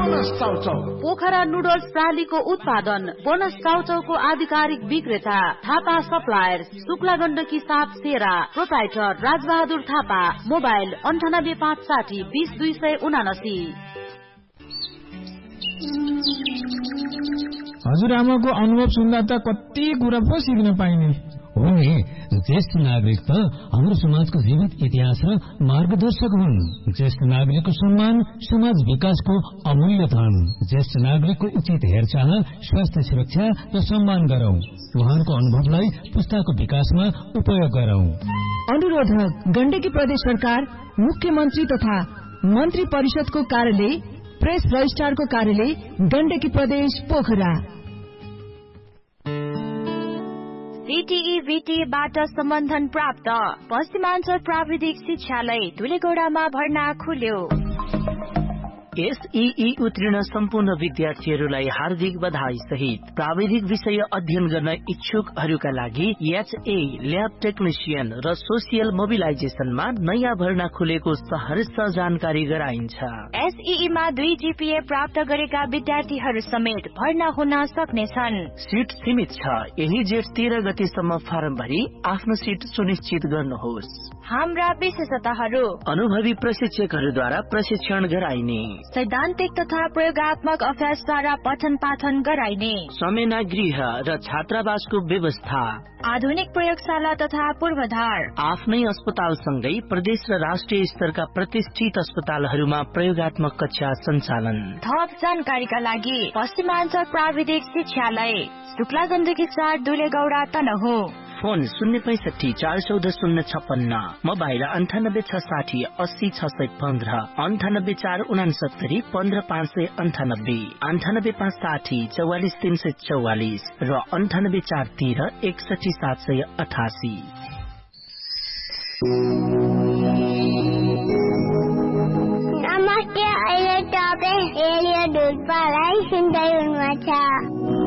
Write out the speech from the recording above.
Bonus chow chow. Pokhara noodles प्रालीको उत्पादन, bonus चाउचाउको आधिकारिक विक्रेता थापा सप्लायर्स, शुक्ला गण्डकी 7 सेरा, प्रोप्राइटर राजबहादुर थापा। मोबाइल 98560 20279। हजुरआमाको अनुभव सुन्दा त कति कुरा पो सिक्न पाइने हो नि। ज्येष्ठ नागरिक त हाम्रो समाजको जीवित इतिहास र मार्गदर्शक हुन्। ज्येष्ठ नागरिकको सम्मान समाज विकासको अमूल्य धन। ज्येष्ठ नागरिकको उचित हेरचाह, स्वास्थ्य सुरक्षा र सम्मान गरौं। उहाँको अनुभवलाई पुस्ताको विकासमा उपयोग गरौं। अनुरोधक गण्डकी प्रदेश सरकार, मुख्यमन्त्री तथा मन्त्री परिषदको कार्यालय, प्रेस रजिस्ट्रारको कार्यालय, गण्डकी प्रदेश, पोखरा। CTE-VTE-बाट सम्बन्धन प्राप्त पश्चिमाञ्चल प्राविधिक शिक्षालय धुलेगौडामा भर्ना खुल्यो। SEE उत्तीर्ण सम्पूर्ण विद्यार्थीहरूलाई हार्दिक बधाई सहित प्राविधिक विषय अध्ययन गर्न इच्छुकहरूका लागि HA ल्याब टेक्निशियन र सोसियल मोबिलाइजेसनमा नयाँ भर्ना खुलेको सहर्ष जानकारी गराइन्छ। SEE मा 2 GPA प्राप्त गरेका विद्यार्थीहरू समेत भर्ना हुन सक्नेछन्। सीट सीमित छ। यही जेठ 13 गतेसम्म फारम भरी आफ्नो सीट सुनिश्चित गर्नुहोस्। हाम्रा विशेषताहरू: अनुभवी प्रशिक्षकहरूद्वारा प्रशिक्षण गराइने, सैद्धान्तिक तथा प्रयोगात्मक अभ्यासद्वारा पठन पाठन गराइने, समेना गृह र छात्रावासको व्यवस्था, आधुनिक प्रयोगशाला तथा पूर्वाधार, आफ्नै अस्पतालसँगै प्रदेश र राष्ट्रिय स्तरका प्रतिष्ठित अस्पतालहरूमा प्रयोगात्मक कक्षा सञ्चालन। थप जानकारीका लागि पश्चिमाञ्चल प्राविधिक शिक्षालय, शुक्ला गण्डकी 4 दुलेगौडा तनहुँ। फोन 065 414 056, मोबाइल 98 660 80 615, 98 469 15 598, 98 560 44 344 र 98 413 61 788। नमस्ते, अहिले तपाईँ रेडियो ढुल्पालाई सुन्दै हुनुहुन्छ।